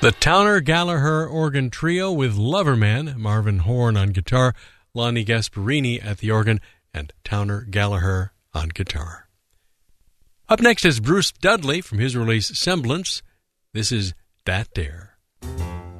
The Towner Gallagher Organ Trio with Loverman, Marvin Horn on guitar, Lonnie Gasparini at the organ, and Towner Gallagher on guitar. Up next is Bruce Dudley from his release Semblance. This is Dat Dare.